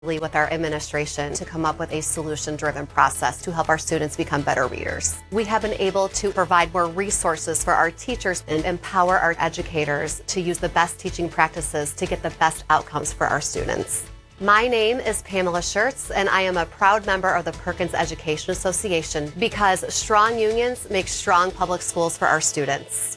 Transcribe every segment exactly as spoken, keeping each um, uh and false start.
with our administration to come up with a solution-driven process to help our students become better readers. We have been able to provide more resources for our teachers and empower our educators to use the best teaching practices to get the best outcomes for our students. My name is Pamela Schertz, and I am a proud member of the Perkins Education Association because strong unions make strong public schools for our students.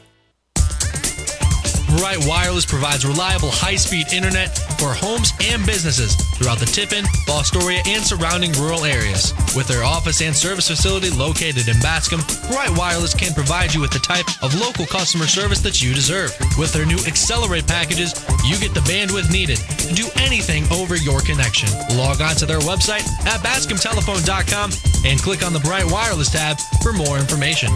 Bright Wireless provides reliable high-speed internet for homes and businesses throughout the Tiffin, Fostoria, and surrounding rural areas. With their office and service facility located in Bascom, Bright Wireless can provide you with the type of local customer service that you deserve. With their new Accelerate packages, you get the bandwidth needed to do anything over your connection. Log on to their website at bascom telephone dot com and click on the Bright Wireless tab for more information.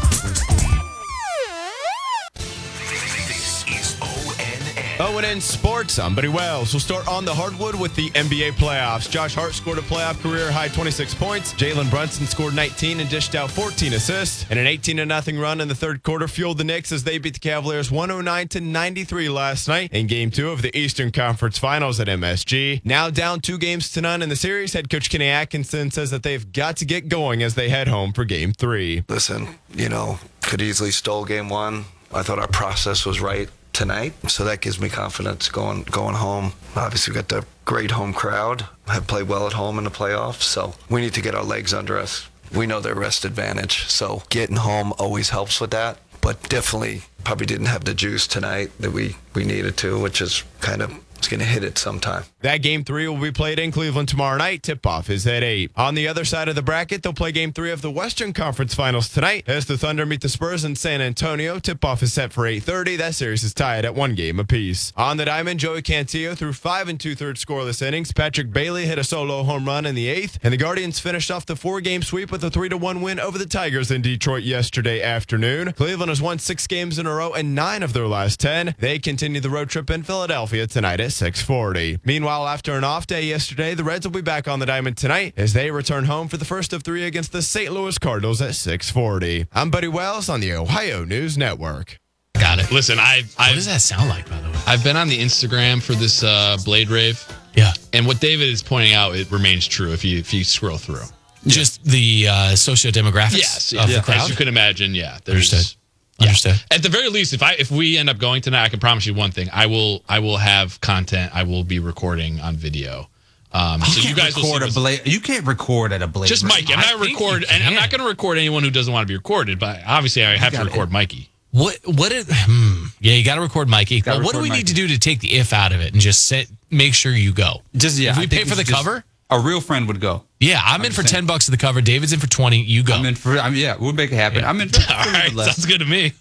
O and N Sports, I'm Buddy Wells. We'll start on the hardwood with the N B A playoffs. Josh Hart scored a playoff career-high twenty-six points. Jalen Brunson scored nineteen and dished out fourteen assists. And an eighteen to nothing run in the third quarter fueled the Knicks as they beat the Cavaliers one oh nine to ninety-three last night in Game two of the Eastern Conference Finals at M S G. Now down two games to none in the series, head coach Kenny Atkinson says that they've got to get going as they head home for Game three. Listen, you know, could easily stole Game one. I thought our process was right tonight, so that gives me confidence going going home. Obviously, we got the great home crowd, have played well at home in the playoffs, so we need to get our legs under us. We know their rest advantage, so getting home always helps with that, but definitely probably didn't have the juice tonight that we, we needed to, which is kind of it's going to hit it sometime. That Game three will be played in Cleveland tomorrow night. Tip-off is at eight. On the other side of the bracket, they'll play Game three of the Western Conference Finals tonight as the Thunder meet the Spurs in San Antonio. Tip-off is set for eight thirty. That series is tied at one game apiece. On the diamond, Joey Cantillo threw five and two-thirds scoreless innings. Patrick Bailey hit a solo home run in the eighth, and the Guardians finished off the four-game sweep with a three to one win over the Tigers in Detroit yesterday afternoon. Cleveland has won six games in a row and nine of their last ten. They continue the road trip in Philadelphia tonight at six forty. Meanwhile, after an off day yesterday, the Reds will be back on the diamond tonight as they return home for the first of three against the Saint Louis Cardinals at six forty. I'm Buddy Wells on the Ohio News Network. Got it. Listen, I've, I've What does that sound like, by the way? I've been on the Instagram for this uh, Blade Rave. Yeah. And what David is pointing out, it remains true if you if you scroll through. Just the uh, socio-demographics Yes, of yeah. the crowd? As you could imagine, yeah. There's, Understood. Yeah. Understood. At the very least, if I if we end up going tonight, I can promise you one thing: I will I will have content. I will be recording on video. Um, You so can't you guys will record see a what's- blade. You can't record at a blade. just Rave. Mikey. I'm I not think record, you and I'm can. not going to record anyone who doesn't want to be recorded. But obviously, I have to gotta- record Mikey. What what it hmm, yeah, you got to record Mikey. Gotta Well, what do record we need Mikey. to do to take the if out of it and just sit, make sure you go? Just yeah. If I we think pay for the should just- cover? a real friend would go. Yeah, I'm in for ten bucks at the cover. David's in for twenty. You go. I'm in for. I'm yeah. We'll make it happen. Yeah. I'm in for. All right, sounds good to me.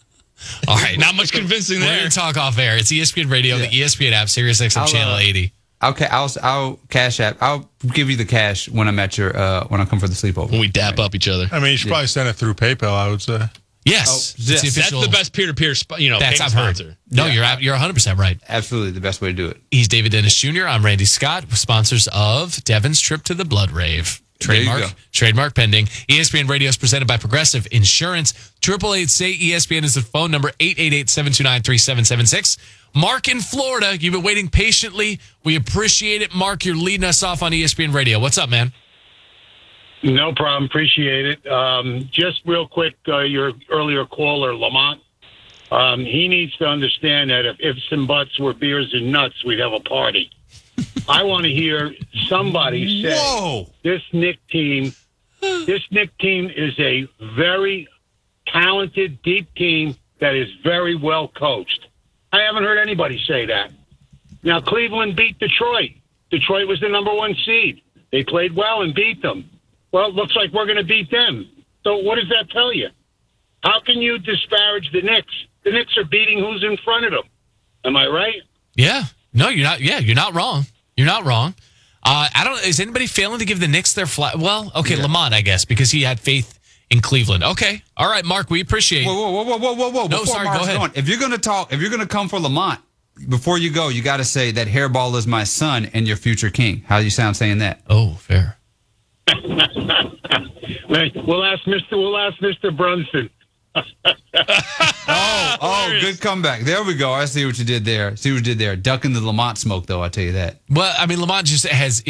All right, Not much convincing we're there. gonna talk off air. It's E S P N Radio, Yeah. the E S P N app, Sirius X M I'll, channel uh, eighty. I'll, ca- I'll I'll cash app. I'll give you the cash when I'm at your uh when I come for the sleepover. When we dap up each other. I mean, you should probably send it through PayPal, I would say. Yes, Oh, it's yes. the That's official. That's the best peer-to-peer, sp- you know, That's payment I've heard. sponsor. No, Yeah. you're ab- you're one hundred percent right. Absolutely, the best way to do it. He's David Dennis Junior I'm Randy Scott, sponsors of Devin's Trip to the Blood Rave. There you Trademark, go. trademark pending. E S P N Radio is presented by Progressive Insurance. Triple eight say E S P N is the phone number eight eight eight, seven two nine, three seven seven six. Mark in Florida, you've been waiting patiently. We appreciate it. Mark, you're leading us off on E S P N Radio. What's up, man? No problem. Appreciate it. Um, just real quick, uh, your earlier caller, Lamont, um, he needs to understand that if ifs and buts were beers and nuts, we'd have a party. I want to hear somebody say, Whoa! this Knick team, this Knick team is a very talented, deep team that is very well coached. I haven't heard anybody say that. Now, Cleveland beat Detroit. Detroit was the number one seed. They played well and beat them. Well, it looks like we're going to beat them. So what does that tell you? How can you disparage the Knicks? The Knicks are beating who's in front of them. Am I right? Yeah. No, you're not. Yeah, you're not wrong. You're not wrong. Uh, I don't. Is anybody failing to give the Knicks their flat? Well, okay, Yeah. Lamont, I guess, because he had faith in Cleveland. Okay. All right, Mark, we appreciate Whoa, whoa, whoa, whoa, whoa, whoa! No, Before sorry, go Mark's ahead. going, if you're gonna talk, if you're gonna come for Lamont, before you go, you got to say that Hairball is my son and your future king. How do you sound saying that? Oh, fair. We'll ask Mister We'll ask Mister Brunson. Oh, oh, good comeback. There we go. I see what you did there. See what you did there. Ducking the Lamont smoke, though, I tell you that. Well, I mean, Lamont just has